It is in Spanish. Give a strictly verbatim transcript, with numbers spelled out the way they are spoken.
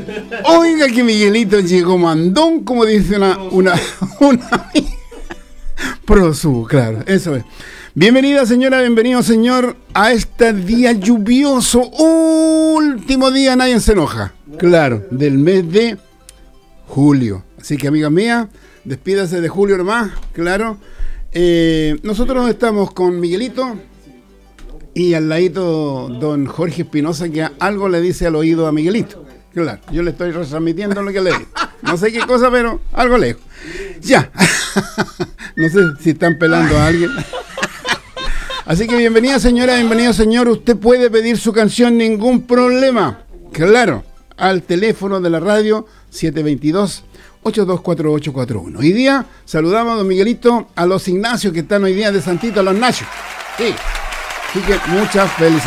Oiga que Miguelito llegó mandón, como dice una... una, una Prosu, claro, eso es. Bienvenida señora, bienvenido señor a este día lluvioso, último día, nadie se enoja, claro, del mes de julio. Así que amiga mía, despídase de Julio nomás, claro. Eh, nosotros estamos con Miguelito y al ladito don Jorge Espinosa, que algo le dice al oído a Miguelito. Claro, yo le estoy retransmitiendo lo que le digo. No sé qué cosa, pero algo lejos. Ya. No sé si están pelando a alguien. Así que bienvenida señora, bienvenido señor. Usted puede pedir su canción, ningún problema. Claro, al teléfono de la radio siete dos dos, ocho dos cuatro ocho cuatro uno. Hoy día saludamos a don Miguelito, a los Ignacios que están hoy día de Santito, a los Nachos. Sí. Así que muchas felicidades.